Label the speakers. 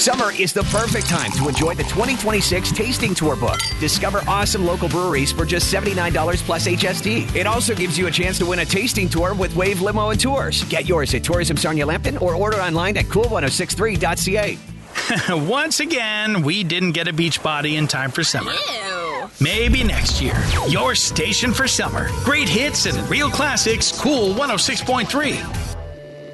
Speaker 1: Summer is the perfect time to enjoy the 2026 Tasting Tour book. Discover awesome local breweries for just $79 plus HST. It also gives you a chance to win a tasting tour with Wave Limo and Tours. Get yours at Tourism Sarnia Lambton or order online at cool1063.ca.
Speaker 2: Once again, we didn't get a beach body in time for summer.
Speaker 3: Ew.
Speaker 2: Maybe next year. Your station for summer. Great hits and real classics, Cool 106.3.